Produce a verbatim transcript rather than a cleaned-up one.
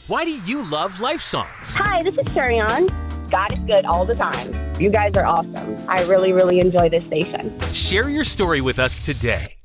Why do you love Life Songs? Hi, this is Sherry on. God is good all the time. You guys are awesome. I really, really enjoy this station. Share your story with us today.